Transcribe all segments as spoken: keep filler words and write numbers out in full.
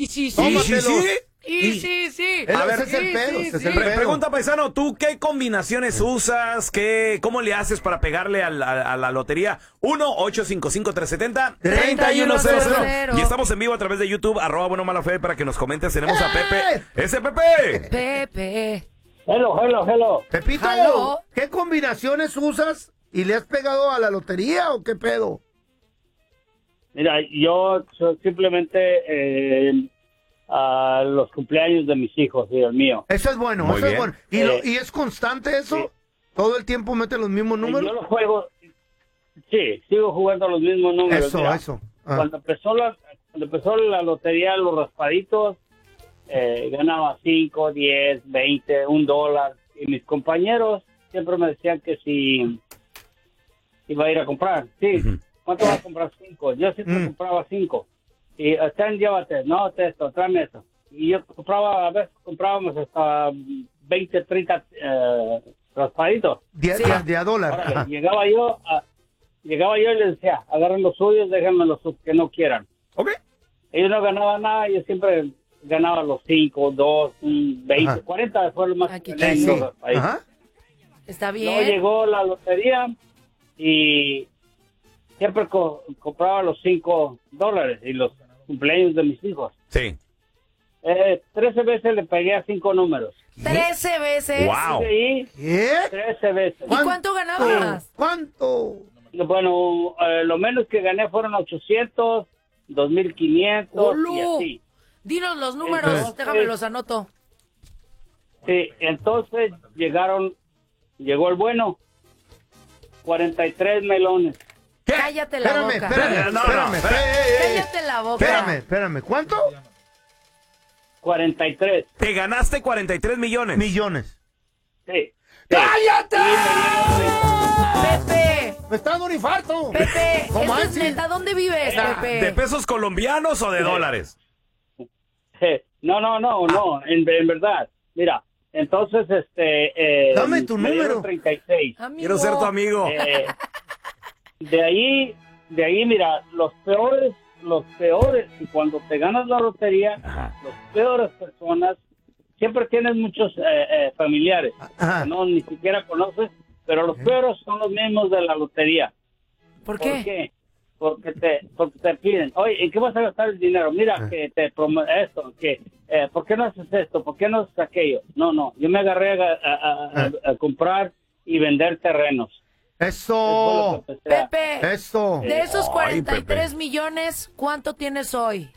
sí, sí. Tómatelo. ¿Y sí, sí? Y sí, sí. A A ver, ver, ese es el pedo, sí, ese es sí. el Pre- pedo. pregunta, paisano, ¿tú qué combinaciones usas? ¿Qué, ¿Cómo le haces para pegarle a la, a la lotería? uno ocho cinco cinco tres siete cero tres uno cero cero. Y estamos en vivo a través de YouTube, arroba bueno mala fe, para que nos comentes. Tenemos a Pepe. ¡Ese Pepe! Pepe. Hello, hello, hello. Pepito, Aló. ¿qué combinaciones usas y le has pegado a la lotería o qué pedo? Mira, yo so- simplemente eh, a los cumpleaños de mis hijos y el mío. Eso es bueno, Muy eso bien. es bueno. ¿Y, lo- Eh, ¿Y es constante eso? sí. ¿Todo el tiempo mete los mismos Yo números? los juego, sí, sigo jugando los mismos números. Eso, Mira, eso. Ah. Cuando empezó la, cuando empezó la lotería, los raspaditos, eh, ganaba cinco, diez, veinte, un dólar. Y mis compañeros siempre me decían que si iba a ir a comprar. Sí, Ujú. ¿cuánto vas a comprar? Cinco. Yo siempre Mm. compraba cinco. Y están, llévate, no, te esto, tráeme esto. Y yo compraba, a veces comprábamos hasta veinte, treinta eh, raspaditos. De, Sí. de- de a dólar. Órale, Ajá. llegaba yo, a- llegaba yo y les decía, agarren los suyos, déjenme los que no quieran. Ok. Ellos no ganaban nada, yo siempre ganaba los cinco, dos, un veinte, Ajá. cuarenta fue lo más Aquí que gané Sí, en sí. los raspaditos. Ajá. Está Luego bien. llegó la lotería y siempre co- compraba los cinco dólares y los cumpleaños de mis hijos. Sí. Eh, trece veces le pegué a cinco números. Trece veces. Wow. Sí, ¿Qué? trece veces. ¿Y cuánto ganabas? ¿Cuánto? Bueno, eh, lo menos que gané fueron ochocientos, dos mil quinientos y ¡Olú! así. Dinos los números, Entonces- déjame los anoto. Sí, entonces llegaron, llegó el bueno, cuarenta y tres melones. ¿Qué? Cállate la Espérame, boca. espérame, No, no, espérame. espérame. ey, ey, ey. Cállate la boca. Espérame, espérame. ¿Cuánto? cuarenta y tres, Te ganaste cuarenta y tres millones. Millones. sí. ¡Cállate! Pepe, Me está dando un infarto. Pepe, No ¿esto es manches. neta? ¿Dónde vives, Pepe? ¿De pesos colombianos o de dólares? Eh, No, no, no, no, en, en verdad. Mira, entonces, este... Eh, Dame tu me dieron número. treinta y seis. Amigo. Quiero ser tu amigo. Eh, de ahí, de ahí, mira, los peores, los peores, y cuando te ganas la lotería, Ajá. los peores personas, siempre tienes muchos eh, eh, familiares, Ajá. que no ni siquiera conoces, pero los peores son los mismos de la lotería. ¿Por ¿Por qué? qué? Porque te, porque te piden, oye, ¿en qué vas a gastar el dinero? Mira, Ah. que te promo esto, que, eh, ¿por qué no haces esto? ¿Por qué no haces aquello? No, no, yo me agarré a, a- a- Ah. a- a comprar y vender terrenos. Eso Eso. fue lo que empecé a- Pepe, Eso. de esos Ay, cuarenta y tres Pepe. millones, ¿cuánto tienes hoy?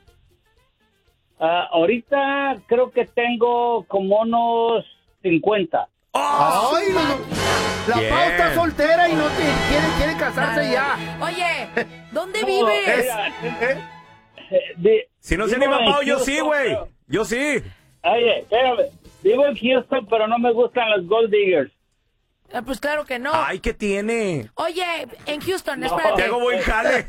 Ah, ahorita creo que tengo como unos cincuenta. Ay, no, no. La Bien. Pau está soltera y no te quiere, quiere casarse ya. Oye, ¿dónde No, vives? mira, eh, eh, de- Si no se vivo anima en Pau, yo sí, Houston, güey. pero- Yo sí. Oye, espérame, vivo en Houston, pero no me gustan los gold diggers. Ah, pues claro que no. Ay, ¿qué tiene? Oye, en Houston, No. espérate. Te hago buen jale.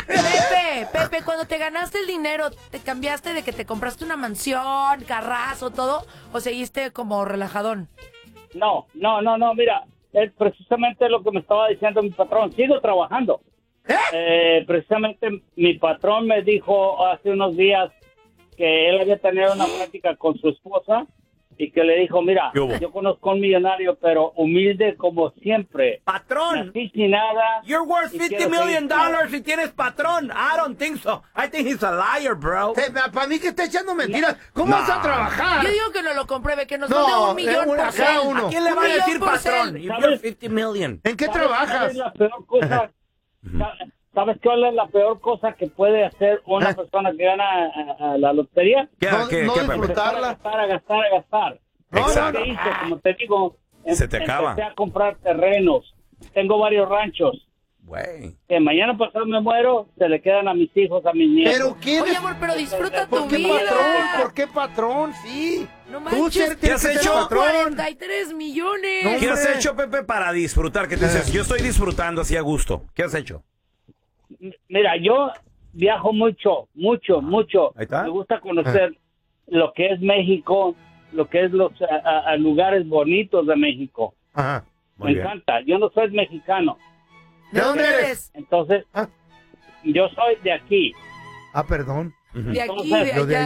Pepe, Pepe, cuando te ganaste el dinero, ¿te cambiaste de que te compraste una mansión, carrazo, todo? ¿O seguiste como relajadón? No, no, no, no, mira, es precisamente lo que me estaba diciendo mi patrón. Sigo trabajando. Eh, precisamente mi patrón me dijo hace unos días que él había tenido una plática con su esposa y que le dijo, mira, ¿Qué hubo? yo conozco a un millonario, pero humilde como siempre. Patrón. Así sin nada. You're worth y fifty quiero million seguir- dollars y tienes patrón. I don't think so. I think he's a liar, bro. Para mí que está echando mentiras. ¿Cómo No. vas a trabajar? Yo digo que no lo compruebe, que nos No, mande un millón eh, una- por cada cel. uno. ¿A quién le Un va a millón decir por patrón? cel. If ¿Sabes? you're fifty million. ¿En qué ¿Sabes- trabajas? ¿Sabes la peor cosa? Sa- ¿Sabes cuál es la peor cosa que puede hacer una ¿Eh? persona que gana a, a la lotería? ¿Qué, No- qué, no qué, Pepe? disfrutar. Empezar a gastar, a gastar, a gastar. No, no, Exacto. no. ¿Qué hice? Como te digo, em- Se te acaba. empecé a comprar terrenos. Tengo varios ranchos. Güey. Que mañana pasado me muero, se le quedan a mis hijos, a mis nietos. Pero ¿quién Oye, es? amor, pero disfruta tu ¿Por qué vida. patrón? ¿Por qué patrón? Sí. No Tú manches, ser- tienes ¿qué has que ser hecho? patrón. cuarenta y tres millones. No, ¿Qué has Hombre. hecho, Pepe, para disfrutar? ¿Qué te dices? Yo estoy disfrutando así a gusto. ¿Qué has hecho? Mira, yo viajo mucho, mucho, mucho. Ahí está. Me gusta conocer lo que es México, lo que es los a- a- a lugares bonitos de México. Ajá. Muy Me bien. encanta. Yo no soy mexicano, ¿De dónde ¿De dónde eres? entonces Ah. yo soy de aquí. Ah, perdón. De aquí, Entonces, de lo de allá.